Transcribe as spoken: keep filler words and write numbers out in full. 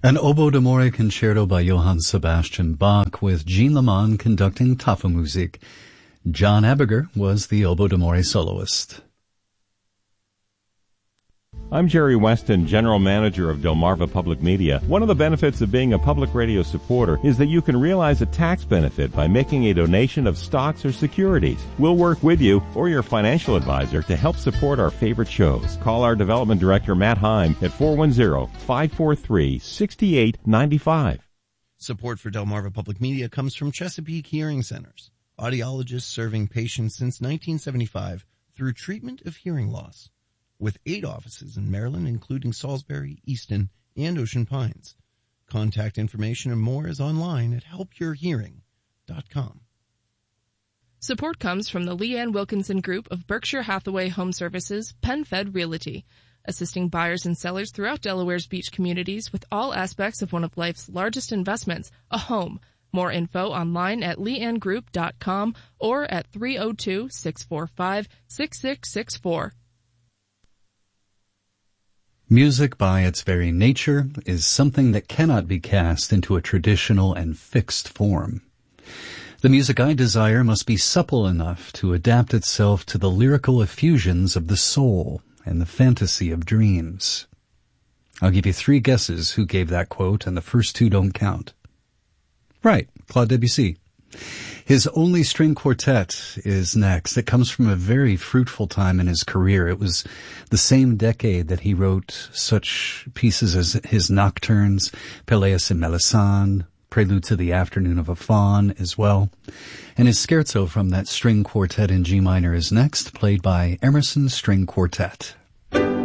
An Oboe d'Amore concerto by Johann Sebastian Bach with Jean Lamont conducting Tafelmusik. John Abiger was the Oboe d'Amore soloist. I'm Jerry Weston, General Manager of Delmarva Public Media. One of the benefits of being a public radio supporter is that you can realize a tax benefit by making a donation of stocks or securities. We'll work with you or your financial advisor to help support our favorite shows. Call our Development Director, Matt Heim, at four one zero, five four three, six eight nine five. Support for Delmarva Public Media comes from Chesapeake Hearing Centers, audiologists serving patients since nineteen seventy-five through treatment of hearing loss. With eight offices in Maryland, including Salisbury, Easton, and Ocean Pines. Contact information and more is online at help your hearing dot com. Support comes from the Leanne Wilkinson Group of Berkshire Hathaway Home Services, PenFed Realty, assisting buyers and sellers throughout Delaware's beach communities with all aspects of one of life's largest investments, a home. More info online at leanne group dot com or at three oh two, six four five, six six six four. Music, by its very nature, is something that cannot be cast into a traditional and fixed form. The music I desire must be supple enough to adapt itself to the lyrical effusions of the soul and the fantasy of dreams. I'll give you three guesses who gave that quote, and the first two don't count. Right, Claude Debussy. His Only String Quartet is next. It comes from a very fruitful time in his career. It was the same decade that he wrote such pieces as his Nocturnes, Pelléas and Melisande, Prelude to the Afternoon of a Faun as well. And his scherzo from that string quartet in G minor is next, played by Emerson String Quartet.